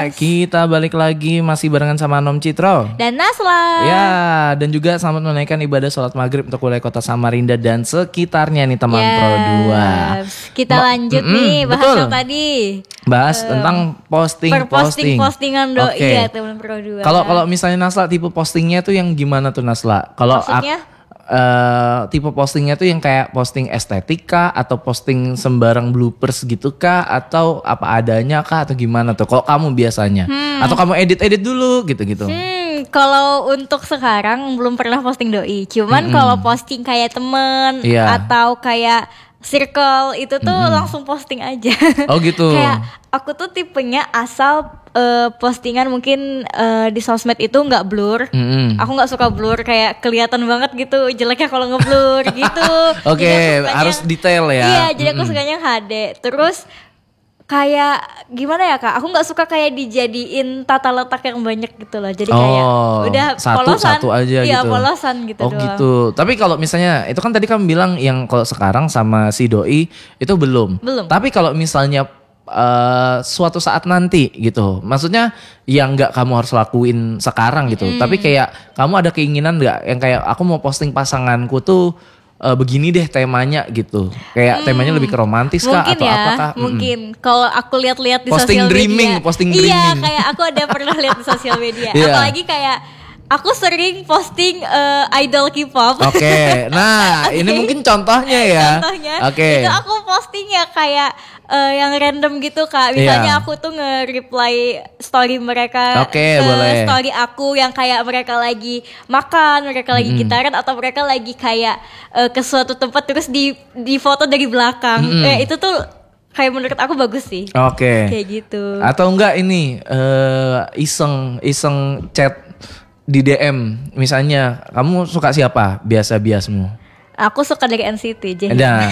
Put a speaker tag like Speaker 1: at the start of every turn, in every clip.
Speaker 1: kita balik lagi masih barengan sama Nom Citro
Speaker 2: dan Nasla.
Speaker 1: Ya, dan juga selamat menunaikan ibadah sholat maghrib untuk wilayah kota Samarinda dan sekitarnya nih teman Pro 2.
Speaker 2: Kita lanjut nih bahas
Speaker 1: betul.
Speaker 2: yang tadi.
Speaker 1: Bahas tentang
Speaker 2: postingan doi ya teman Pro 2.
Speaker 1: Kalau misalnya Nasla tipe postingnya tuh yang gimana tuh Nasla? Kalau tipe postingnya tuh yang kayak posting estetika atau posting sembarang bloopers gitu kah, atau apa adanya kah, atau gimana tuh kalau kamu biasanya? Atau kamu edit dulu gitu-gitu?
Speaker 2: Kalau untuk sekarang belum pernah posting doi. Cuman kalau posting kayak temen atau kayak circle itu tuh langsung posting aja.
Speaker 1: Oh gitu.
Speaker 2: Kayak aku tuh tipenya asal postingan mungkin di sosmed itu nggak blur. Aku nggak suka blur, kayak kelihatan banget gitu jeleknya kalau ngeblur gitu.
Speaker 1: Oke, harus detail ya.
Speaker 2: Iya, jadi aku sukanya HD. Terus kayak gimana ya Kak? Aku nggak suka kayak dijadiin tata letak yang banyak gitu loh. Jadi kayak udah
Speaker 1: satu aja
Speaker 2: iya,
Speaker 1: gitu.
Speaker 2: polosan gitu
Speaker 1: doang. Gitu. Tapi kalau misalnya itu kan tadi kamu bilang yang kalau sekarang sama si doi itu belum. Tapi kalau misalnya suatu saat nanti gitu, maksudnya yang nggak kamu harus lakuin sekarang gitu. Tapi kayak kamu ada keinginan nggak yang kayak aku mau posting pasanganku tuh begini deh temanya gitu. Kayak temanya lebih ke romantis kah atau apakah?
Speaker 2: Mungkin kalau aku lihat-lihat di sosial media.
Speaker 1: Posting dreaming.
Speaker 2: Iya, kayak aku ada pernah lihat di sosial media. Apalagi kayak aku sering posting idol K-pop.
Speaker 1: Oke. Nah, ini mungkin contohnya ya.
Speaker 2: Itu aku postingnya kayak yang random gitu Kak. Misalnya aku tuh nge-reply story mereka
Speaker 1: boleh.
Speaker 2: Story aku yang kayak mereka lagi makan, mereka lagi gitaran, atau mereka lagi kayak ke suatu tempat terus di foto dari belakang. Itu tuh kayak menurut aku bagus sih. Kayak gitu.
Speaker 1: Atau enggak ini iseng chat di DM, misalnya kamu suka siapa biasmu?
Speaker 2: Aku suka dari NCT, Jaehyun.
Speaker 1: Nah,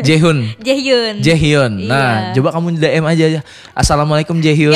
Speaker 1: Jaehyun. Nah, coba kamu DM aja. Assalamualaikum Jaehyun.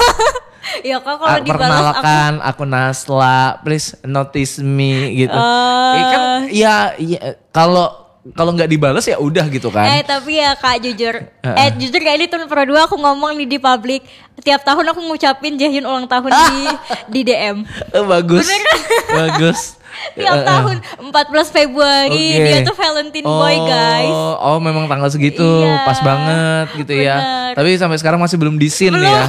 Speaker 2: Ya kok kalau dibalas
Speaker 1: perkenalkan aku Nasla, please notice me gitu. Kan ya kalau nggak dibalas ya udah gitu kan.
Speaker 2: Tapi ya Kak jujur kayak ini tuh Pro 2 aku ngomong nih di publik. Tiap tahun aku ngucapin Jaehyun ulang tahun di DM.
Speaker 1: Bagus. Bagus.
Speaker 2: Tiap tahun 14 Februari dia tuh Valentine boy guys.
Speaker 1: Oh memang tanggal segitu pas banget gitu ya. Tapi sampai sekarang masih belum disin ya.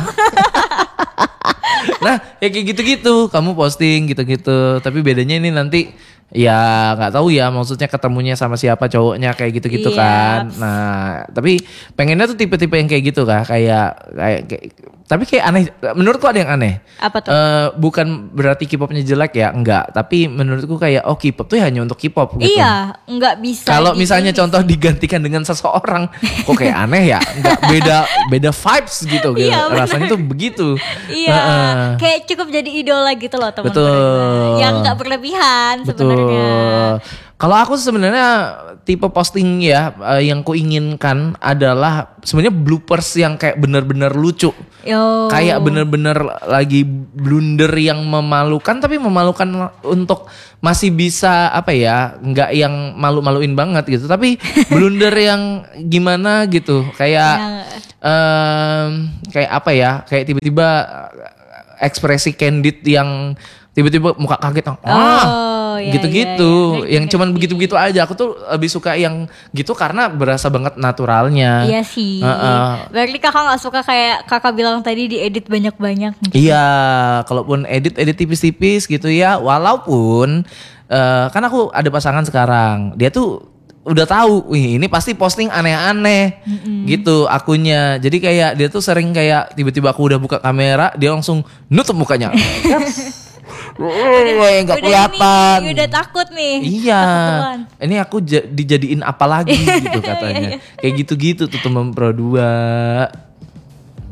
Speaker 1: Nah ya kayak gitu-gitu kamu posting gitu-gitu. Tapi bedanya ini nanti ya nggak tahu ya, maksudnya ketemunya sama siapa cowoknya kayak gitu-gitu kan. Nah tapi pengennya tuh tipe-tipe yang kayak gitu kah, kayak tapi kayak aneh, menurutku ada yang aneh.
Speaker 2: Apa tuh?
Speaker 1: Bukan berarti K-popnya jelek ya, enggak. Tapi menurutku kayak K-pop tuh hanya untuk K-pop gitu.
Speaker 2: Iya, enggak bisa.
Speaker 1: Kalau misalnya contoh digantikan dengan seseorang, kok kayak aneh ya? Enggak, beda vibes gitu.
Speaker 2: Iya,
Speaker 1: rasanya tuh begitu.
Speaker 2: Iya, kayak cukup jadi idola gitu loh teman-teman.
Speaker 1: Betul.
Speaker 2: Yang enggak berlebihan sebenarnya.
Speaker 1: Kalau aku sebenarnya tipe posting ya yang kuinginkan adalah sebenarnya bloopers yang kayak benar-benar lucu. Kayak benar-benar lagi blunder yang memalukan, tapi memalukan untuk masih bisa apa ya, nggak yang malu-maluin banget gitu, tapi blunder yang gimana gitu, kayak kayak apa ya, kayak tiba-tiba ekspresi candid yang tiba-tiba muka kaget gitu-gitu, yang cuman begitu-begitu aja. Aku tuh lebih suka yang gitu karena berasa banget naturalnya.
Speaker 2: Iya sih. Berarti kakak nggak suka kayak kakak bilang tadi diedit banyak-banyak gitu.
Speaker 1: Iya, kalaupun edit tipis-tipis gitu ya. Walaupun kan aku ada pasangan sekarang, dia tuh udah tahu, ini pasti posting aneh-aneh gitu akunnya. Jadi kayak dia tuh sering kayak tiba-tiba aku udah buka kamera, dia langsung nutup mukanya. Nggak kelihatan.
Speaker 2: Udah takut nih.
Speaker 1: Iya. Ini aku dijadiin apa lagi gitu katanya. Kayak gitu-gitu tuh teman Pro 2.